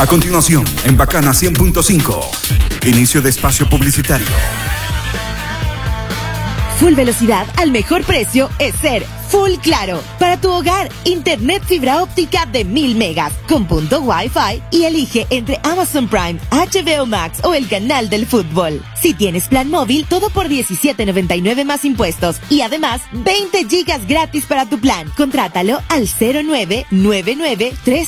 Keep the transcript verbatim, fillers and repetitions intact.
A continuación, en Bacana cien punto cinco, inicio de espacio publicitario. Full velocidad al mejor precio es ser Full Claro. Para tu hogar, internet fibra óptica de mil megas con punto Wi-Fi y elige entre Amazon Prime, H B O Max o el canal del fútbol. Si tienes plan móvil, todo por diecisiete noventa y nueve más impuestos y además veinte gigas gratis para tu plan. Contrátalo al cero nueve nueve nueve tres